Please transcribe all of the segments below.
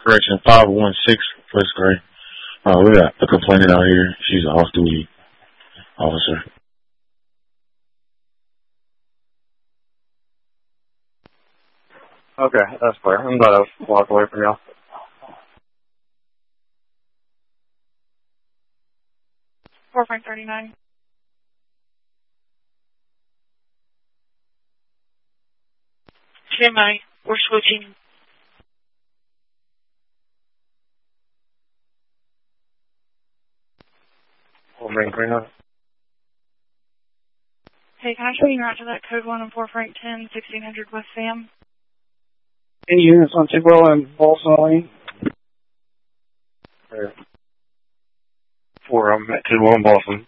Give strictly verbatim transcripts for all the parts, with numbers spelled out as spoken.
correction, five one six, first grade. Uh, we got a complainant out here. She's an off-duty officer. Okay, that's clear. I'm about to walk away from y'all. four point three nine. Semi, we're switching. We'll bring green up. Hey, can I show you out to that code one and four Frank ten, sixteen hundred West Sam? Any units on Tidwell and Balsam Lane? Four of them at Tidwell and Balsam.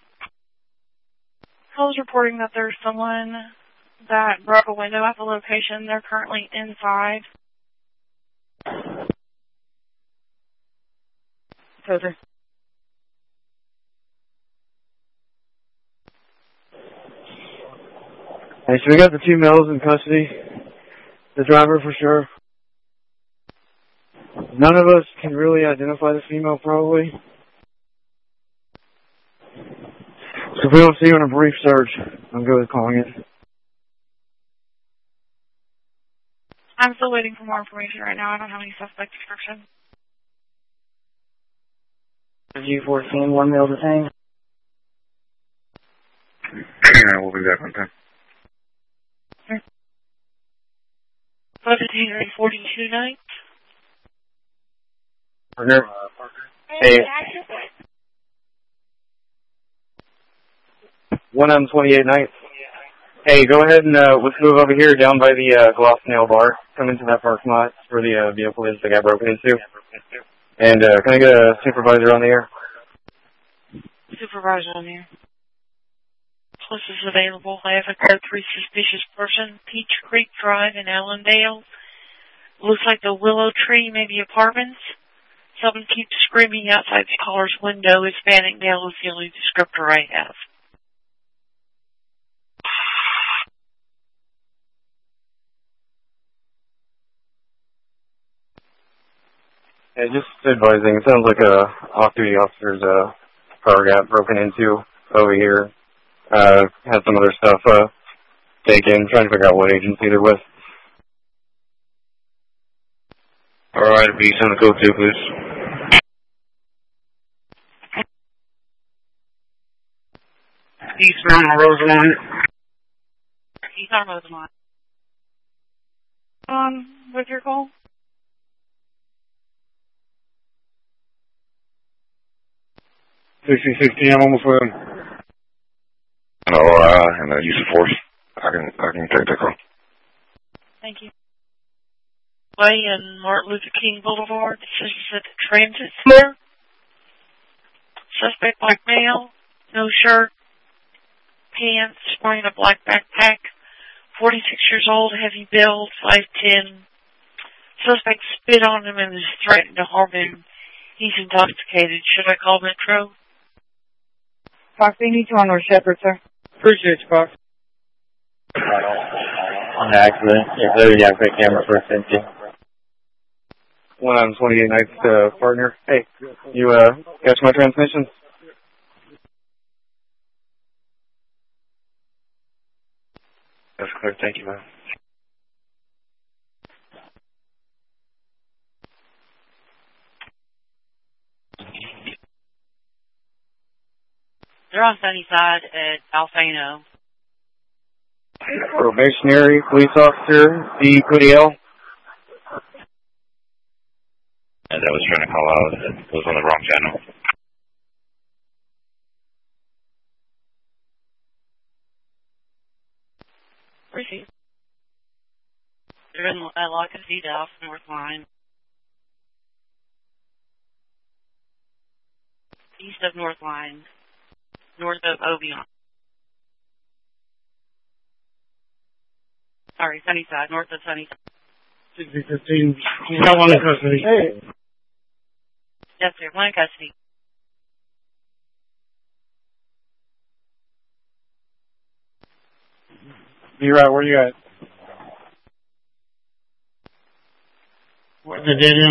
I was reporting that there's someone that broke a window at the location. They're currently inside. Okay. Hey, so we got the two males in custody. The driver for sure. None of us can really identify the female, probably. So if we don't see you in a brief search, I'm good with calling it. I'm still waiting for more information right now. I don't have any suspect description. G fourteen, one male detained. Yeah, we'll be back on time. seventeen forty-two night. Partner. Hey. one on twenty-eight nights. Hey, go ahead and uh, let's move over here down by the uh, Gloss Nail Bar. Come into that parking lot where the uh, vehicle is that got broken into. And uh, can I get a supervisor on the air? Supervisor on the air. Plus is available. I have a code three suspicious person. Peach Creek Drive in Allendale. Looks like the Willow Tree, maybe apartments. Someone keeps screaming outside the caller's window. Hispanic male is the only descriptor I have. Yeah, just advising. It sounds like a off-duty officer's uh, car got broken into over here. Uh, had some other stuff uh, taken. Trying to figure out what agency they're with. All right, be send the code two, please. Eastbound on Roseline. He's on Roseline. Um, what's your call? sixty sixty, I'm almost with him. No, uh, and the use of force. I can, I can take that call. Thank you. Way in Martin Luther King Boulevard. This is at the transit center. Suspect black male, no shirt, pants, wearing a black backpack. forty-six years old, heavy build, five ten. Suspect spit on him and is threatened to harm him. He's intoxicated. Should I call Metro? Fox, we need you on North Shepherd, sir. Appreciate you, Fox. On accident. Yeah, there you have a camera for a safety. one on twenty-eight nights, uh, partner. Hey, you, uh, catch my transmission? That's clear. Thank you, man. They're on Sunnyside at Alfano. Probationary police officer, D. Quidiel. As I was trying to call out, it was on the wrong channel. Appreciate it. They're in uh, La Casita off North Line. East of North Line. North of Obion. Sorry, Sunnyside. North of Sunnyside. sixty fifteen. He's got one in custody. Hey. Yes, sir. One in custody. Be right, where you at? Where's the dead end?